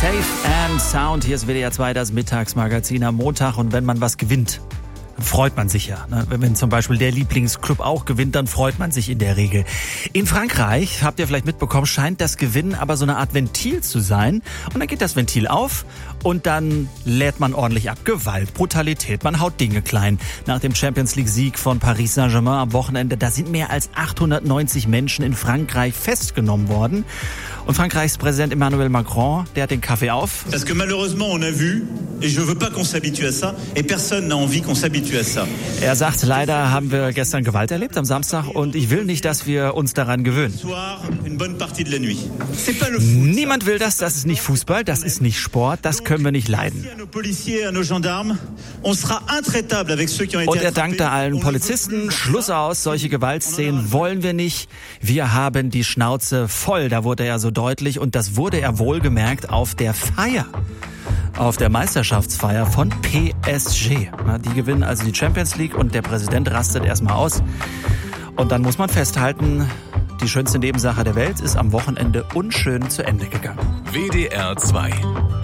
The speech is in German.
Safe and Sound. Hier ist WDR 2, das Mittagsmagazin am Montag. Und wenn man was gewinnt, dann freut man sich ja. Ne? Wenn zum Beispiel der Lieblingsclub auch gewinnt, dann freut man sich in der Regel. In Frankreich, habt ihr vielleicht mitbekommen, scheint das Gewinnen aber so eine Art Ventil zu sein. Und dann geht das Ventil auf und dann lädt man ordentlich ab. Gewalt, Brutalität, man haut Dinge klein. Nach dem Champions-League-Sieg von Paris Saint-Germain am Wochenende, da sind mehr als 890 Menschen in Frankreich festgenommen worden. Und Frankreichs Präsident Emmanuel Macron, der hat den Kaffee auf. Parce que malheureusement on a vu, et je veux pas qu'on s'habitue à ça, et personne n'a envie qu'on s'habitue à ça. Er sagt, leider haben wir gestern Gewalt erlebt am Samstag und ich will nicht, dass wir uns daran gewöhnen. Niemand will das ist nicht Fußball, das ist nicht Sport, das können wir nicht leiden. Und er dankte allen Polizisten, Schluss aus, solche Gewaltszenen wollen wir nicht. Wir haben die Schnauze voll, da wurde er so deutlich und das wurde er wohlgemerkt auf der Feier. Auf der Meisterschaftsfeier von PSG. Die gewinnen also die Champions League und der Präsident rastet erstmal aus. Und dann muss man festhalten, die schönste Nebensache der Welt ist am Wochenende unschön zu Ende gegangen. WDR 2